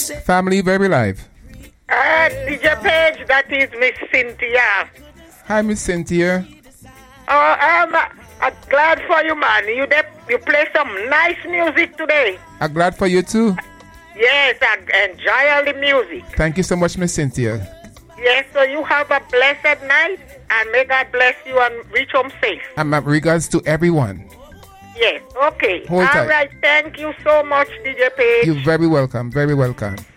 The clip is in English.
Family very live. DJ Page, that is Miss Cynthia. Hi, Miss Cynthia. Oh, I'm glad for you, man. You play some nice music today. I'm glad for you too. Yes, I enjoy all the music. Thank you so much, Miss Cynthia. Yes, so you have a blessed night, and may God bless you and reach home safe. And my regards to everyone. Yes, okay. Hold tight. All right, thank you so much, DJ Page. You're very welcome, very welcome.